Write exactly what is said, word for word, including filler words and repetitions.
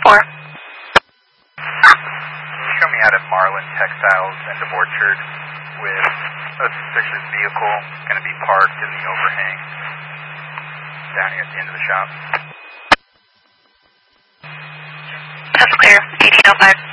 four. Can you show me out at Marlin Textiles end of Orchard with a suspicious vehicle going to be parked in the overhang down here at the end of the shop? That's clear. eighteen oh five.